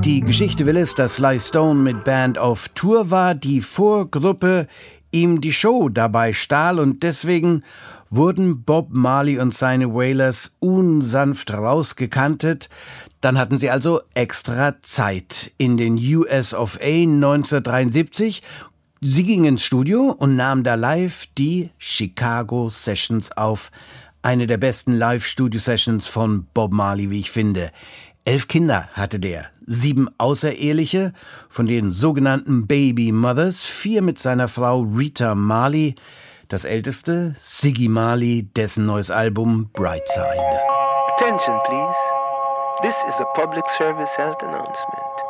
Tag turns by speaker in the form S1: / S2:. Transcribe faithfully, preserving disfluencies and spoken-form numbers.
S1: Die Geschichte will es, dass Sly Stone mit Band auf Tour war, die Vorgruppe ihm die Show dabei stahl und deswegen wurden Bob Marley und seine Wailers unsanft rausgekantet. Dann hatten sie also extra Zeit. In den U S of A neunzehnhundertdreiundsiebzig. Sie gingen ins Studio und nahmen da live die Chicago Sessions auf. Eine der besten Live-Studio-Sessions von Bob Marley, wie ich finde. Elf Kinder hatte der, sieben außereheliche, von den sogenannten Baby Mothers, vier mit seiner Frau Rita Marley, das älteste Ziggy Marley, dessen neues Album Brightside.
S2: Attention please, this is a public service health announcement.